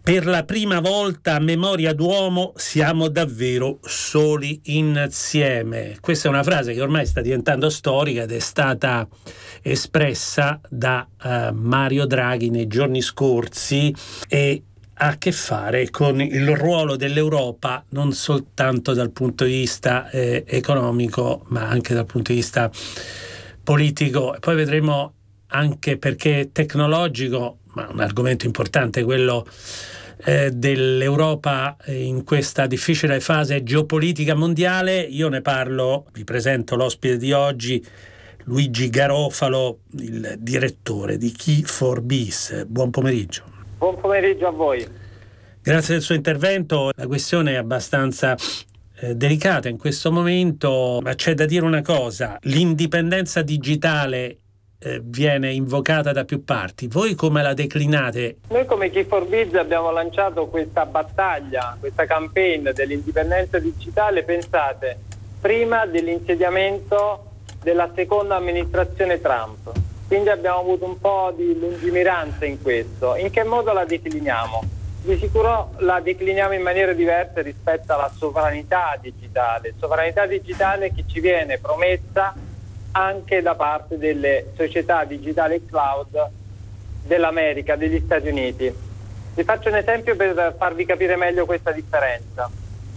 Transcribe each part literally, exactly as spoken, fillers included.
Per la prima volta a memoria d'uomo siamo davvero soli insieme. Questa è una frase che ormai sta diventando storica ed è stata espressa da uh, Mario Draghi nei giorni scorsi e ha a che fare con il ruolo dell'Europa non soltanto dal punto di vista eh, economico ma anche dal punto di vista politico, e poi vedremo anche perché tecnologico, ma un argomento importante quello eh, dell'Europa in questa difficile fase geopolitica mondiale. Io ne parlo, vi presento l'ospite di oggi, Luigi Garofalo, il direttore di Key for Biz. Buon pomeriggio. Buon pomeriggio a voi. Grazie del suo intervento. La questione è abbastanza eh, delicata in questo momento, ma c'è da dire una cosa: l'indipendenza digitale eh, viene invocata da più parti. Voi come la declinate? Noi come Key for Biz abbiamo lanciato questa battaglia, questa campaign dell'indipendenza digitale, pensate, prima dell'insediamento della seconda amministrazione Trump. Quindi abbiamo avuto un po' di lungimiranza in questo. In che modo la decliniamo? Di sicuro la decliniamo in maniera diversa rispetto alla sovranità digitale. Sovranità digitale che ci viene promessa anche da parte delle società digitali cloud dell'America, degli Stati Uniti. Vi faccio un esempio per farvi capire meglio questa differenza.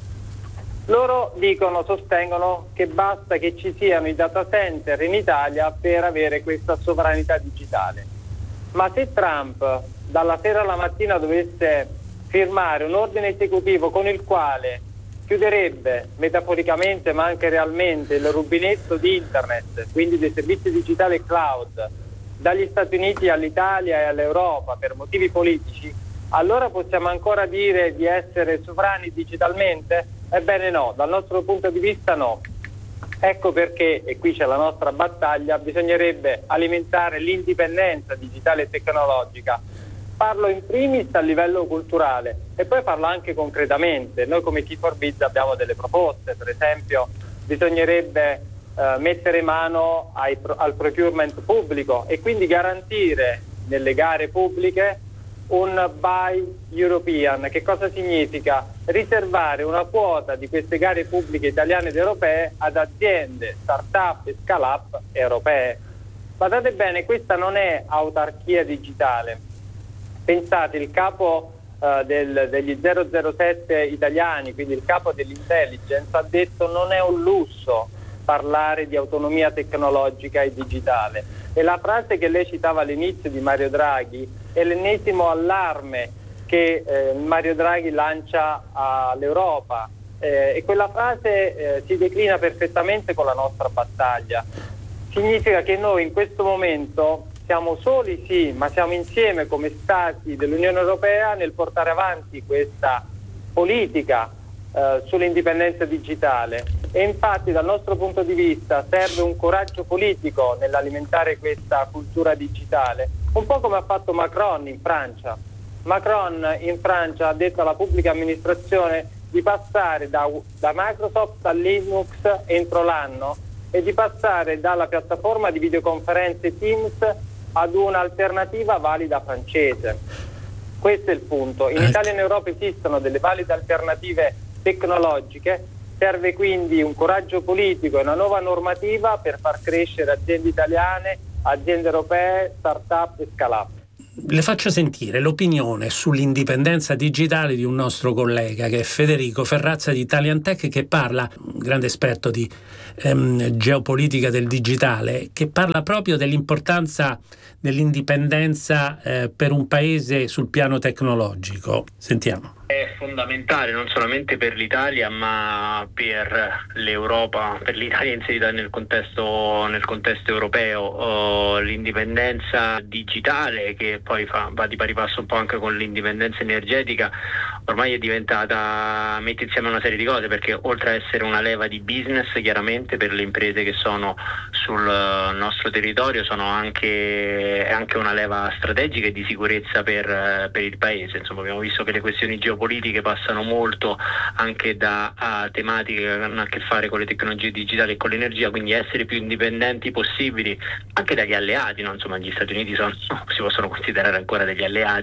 Loro dicono, sostengono che basta che ci siano i data center in Italia per avere questa sovranità digitale. Ma se Trump dalla sera alla mattina dovesse firmare un ordine esecutivo con il quale chiuderebbe metaforicamente ma anche realmente il rubinetto di internet, quindi dei servizi digitali cloud, dagli Stati Uniti all'Italia e all'Europa per motivi politici, allora possiamo ancora dire di essere sovrani digitalmente? Ebbene no, dal nostro punto di vista no. Ecco perché, e qui c'è la nostra battaglia, bisognerebbe alimentare l'indipendenza digitale e tecnologica. Parlo in primis a livello culturale e poi parlo anche concretamente. Noi come Key for Biz abbiamo delle proposte, per esempio bisognerebbe eh, mettere mano ai, al procurement pubblico e quindi garantire nelle gare pubbliche un Buy European. Che cosa significa? Riservare una quota di queste gare pubbliche italiane ed europee ad aziende, start-up e scale-up europee. Guardate bene, questa non è autarchia digitale. Pensate, il capo uh, del, degli zero zero sette italiani, quindi il capo dell'intelligence, ha detto non è un lusso parlare di autonomia tecnologica e digitale. E la frase che lei citava all'inizio di Mario Draghi è l'ennesimo allarme che eh, Mario Draghi lancia all'Europa eh, e quella frase eh, si declina perfettamente con la nostra battaglia. Significa che noi in questo momento siamo soli, sì, ma siamo insieme come Stati dell'Unione Europea nel portare avanti questa politica eh, sull'indipendenza digitale. E infatti dal nostro punto di vista serve un coraggio politico nell'alimentare questa cultura digitale, un po' come ha fatto Macron in Francia. Macron in Francia ha detto alla pubblica amministrazione di passare da, da Microsoft a Linux entro l'anno e di passare dalla piattaforma di videoconferenze Teams ad un'alternativa valida francese. Questo è il punto. In Italia e in Europa esistono delle valide alternative tecnologiche. Serve quindi un coraggio politico e una nuova normativa per far crescere aziende italiane, aziende europee, start-up e scale-up. Le faccio sentire l'opinione sull'indipendenza digitale di un nostro collega che è Federico Ferrazza di Italian Tech, che parla, un grande esperto di ehm, geopolitica del digitale, che parla proprio dell'importanza dell'indipendenza eh, per un paese sul piano tecnologico. Sentiamo. È fondamentale non solamente per l'Italia ma per l'Europa, per l'Italia inserita nel contesto, nel contesto europeo. Oh, l'indipendenza digitale, che poi fa, va di pari passo un po' anche con l'indipendenza energetica, ormai è diventata, mette insieme una serie di cose, perché oltre a essere una leva di business chiaramente per le imprese che sono sul nostro territorio, sono anche, è anche una leva strategica e di sicurezza per, per il paese. Insomma, abbiamo visto che le questioni geopolitiche passano molto anche da a tematiche che hanno a che fare con le tecnologie digitali e con l'energia, quindi essere più indipendenti possibili anche dagli alleati, no? Insomma, gli Stati Uniti sono, si possono considerare ancora degli alleati,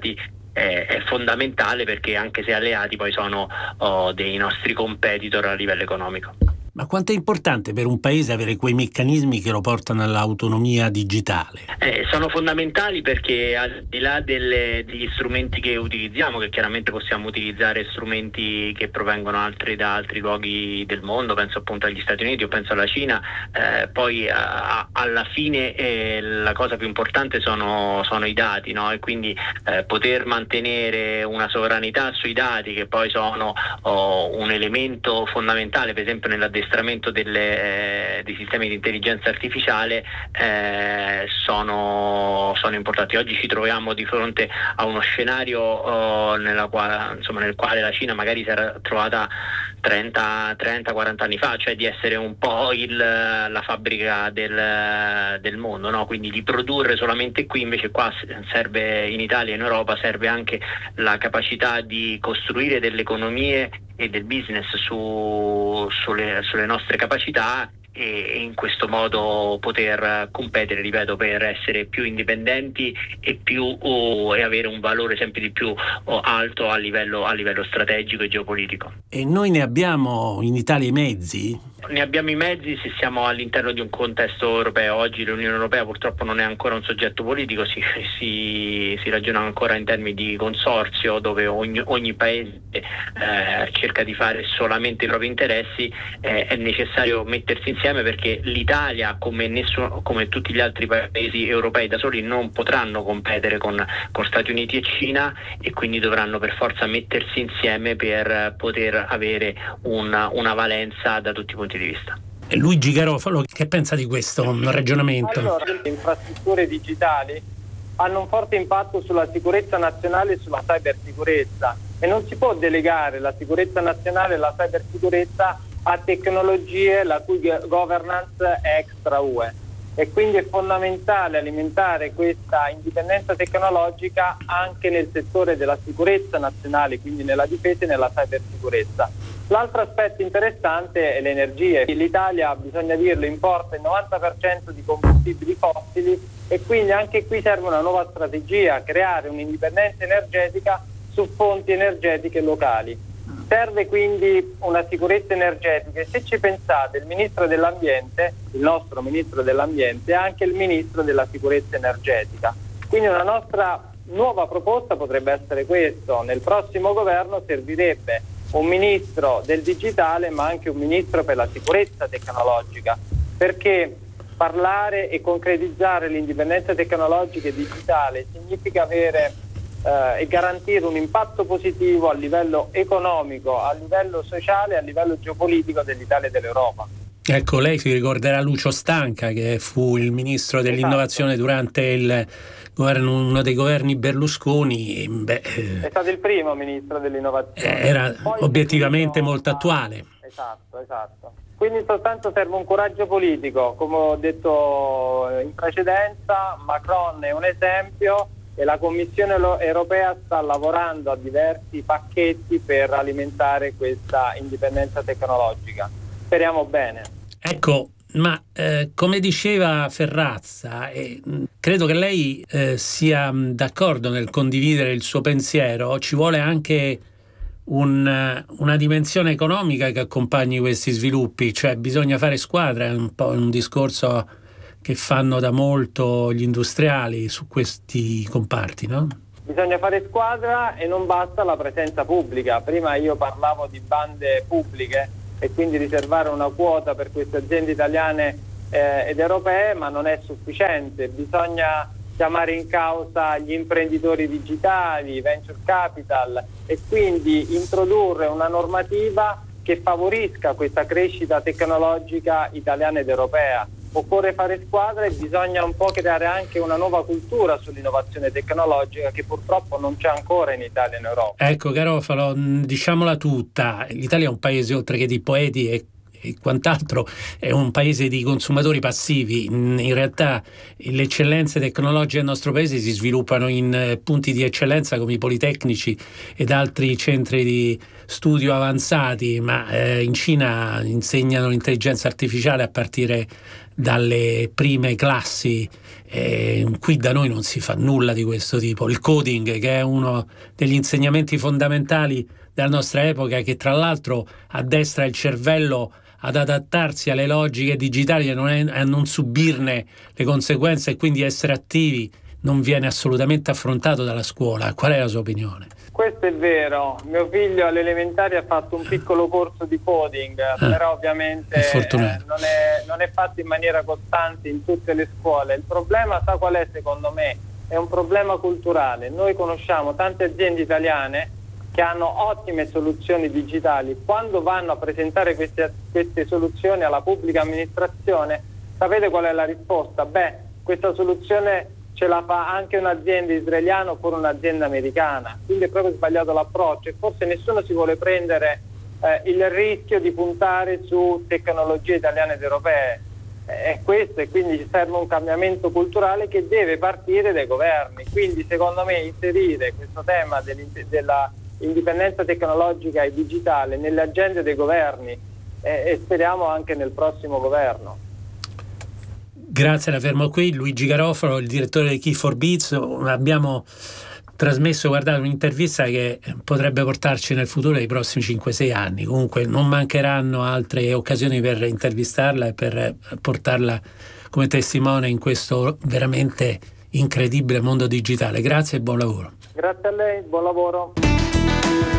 è, è fondamentale, perché anche se alleati poi sono oh, dei nostri competitor a livello economico. Ma quanto è importante per un paese avere quei meccanismi che lo portano all'autonomia digitale? Eh, sono fondamentali, perché al di là delle, degli strumenti che utilizziamo, che chiaramente possiamo utilizzare strumenti che provengono altri, da altri luoghi del mondo, penso appunto agli Stati Uniti o penso alla Cina, eh, poi a, alla fine eh, la cosa più importante sono, sono i dati, no? E quindi eh, poter mantenere una sovranità sui dati, che poi sono oh, un elemento fondamentale, per esempio nella delle, eh, dei sistemi di intelligenza artificiale, eh, sono, sono importanti. Oggi ci troviamo di fronte a uno scenario oh, nella quale, insomma, nel quale la Cina magari si era trovata trenta quaranta anni fa, cioè di essere un po' il, la fabbrica del, del mondo, no? Quindi di produrre solamente qui, invece qua serve, in Italia e in Europa serve anche la capacità di costruire delle economie e del business su, sulle, sulle nostre capacità, e in questo modo poter competere, ripeto, per essere più indipendenti e più oh, e avere un valore sempre di più oh, alto a livello, a livello strategico e geopolitico. E noi ne abbiamo in Italia i mezzi? Ne abbiamo i mezzi se siamo all'interno di un contesto europeo. Oggi l'Unione Europea purtroppo non è ancora un soggetto politico, si, si, si ragiona ancora in termini di consorzio, dove ogni, ogni paese eh, cerca di fare solamente i propri interessi. Eh, è necessario mettersi insieme, perché l'Italia, come, nessuno, come tutti gli altri paesi europei da soli, non potranno competere con, con Stati Uniti e Cina, e quindi dovranno per forza mettersi insieme per poter avere una, una valenza da tutti i punti di vista. E Luigi Garofalo, che pensa di questo ragionamento? Allora, le infrastrutture digitali hanno un forte impatto sulla sicurezza nazionale e sulla cybersicurezza, e non si può delegare la sicurezza nazionale e la cybersicurezza a tecnologie la cui governance è extra U E, e quindi è fondamentale alimentare questa indipendenza tecnologica anche nel settore della sicurezza nazionale, quindi nella difesa e nella cybersicurezza. L'altro aspetto interessante è l'energia. L'Italia, bisogna dirlo, importa il novanta per cento di combustibili fossili, e quindi anche qui serve una nuova strategia, creare un'indipendenza energetica su fonti energetiche locali. Serve quindi una sicurezza energetica, e se ci pensate, il ministro dell'ambiente, il nostro ministro dell'ambiente, è anche il ministro della sicurezza energetica. Quindi una nostra nuova proposta potrebbe essere questo: nel prossimo governo servirebbe un ministro del digitale, ma anche un ministro per la sicurezza tecnologica, perché parlare e concretizzare l'indipendenza tecnologica e digitale significa avere eh, e garantire un impatto positivo a livello economico, a livello sociale e a livello geopolitico dell'Italia e dell'Europa. Ecco, lei si ricorderà Lucio Stanca, che fu il ministro dell'innovazione esatto. durante il governo, uno dei governi Berlusconi. Beh, è stato il primo ministro dell'innovazione. Era Poi obiettivamente ministro, molto attuale. Esatto, esatto. Quindi soltanto serve un coraggio politico, come ho detto in precedenza. Macron è un esempio, e la Commissione europea sta lavorando a diversi pacchetti per alimentare questa indipendenza tecnologica. Speriamo bene. Ecco, ma eh, come diceva Ferrazza, eh, credo che lei eh, sia d'accordo nel condividere il suo pensiero. Ci vuole anche un, una dimensione economica che accompagni questi sviluppi, cioè bisogna fare squadra, è un po' un discorso che fanno da molto gli industriali su questi comparti, no? Bisogna fare squadra e non basta la presenza pubblica. Prima io parlavo di bande pubbliche e quindi riservare una quota per queste aziende italiane eh, ed europee, ma non è sufficiente. Bisogna chiamare in causa gli imprenditori digitali, venture capital, e quindi introdurre una normativa che favorisca questa crescita tecnologica italiana ed europea. Occorre fare squadra e bisogna un po' creare anche una nuova cultura sull'innovazione tecnologica che purtroppo non c'è ancora in Italia e in Europa. Ecco Garofalo, diciamola tutta, l'Italia è un paese oltre che di poeti e, e quant'altro, è un paese di consumatori passivi. In realtà le eccellenze tecnologiche del nostro paese si sviluppano in punti di eccellenza come i politecnici ed altri centri di studio avanzati, ma eh, in Cina insegnano l'intelligenza artificiale a partire dalle prime classi. Eh, qui da noi non si fa nulla di questo tipo. Il coding, che è uno degli insegnamenti fondamentali della nostra epoca, che tra l'altro addestra il cervello ad adattarsi alle logiche digitali e non è, a non subirne le conseguenze e quindi essere attivi, non viene assolutamente affrontato dalla scuola. Qual è la sua opinione? Questo è vero, mio figlio alle elementari ha fatto un piccolo corso di coding, ah, però ovviamente eh, non, è, non è fatto in maniera costante in tutte le scuole. Il problema, sa qual è secondo me? È un problema culturale. Noi conosciamo tante aziende italiane che hanno ottime soluzioni digitali. Quando vanno a presentare queste, queste soluzioni alla pubblica amministrazione, sapete qual è la risposta? Beh, questa soluzione ce la fa anche un'azienda israeliana oppure un'azienda americana, quindi è proprio sbagliato l'approccio e forse nessuno si vuole prendere eh, il rischio di puntare su tecnologie italiane ed europee. È questo, e quindi ci serve un cambiamento culturale che deve partire dai governi. Quindi secondo me inserire questo tema della indipendenza tecnologica e digitale nelle agende dei governi eh, e speriamo anche nel prossimo governo. Grazie, la fermo qui. Luigi Garofalo, il direttore di Key for Beats. Abbiamo trasmesso, guardate, un'intervista che potrebbe portarci nel futuro dei prossimi cinque sei anni. Comunque non mancheranno altre occasioni per intervistarla e per portarla come testimone in questo veramente incredibile mondo digitale. Grazie e buon lavoro. Grazie a lei, buon lavoro.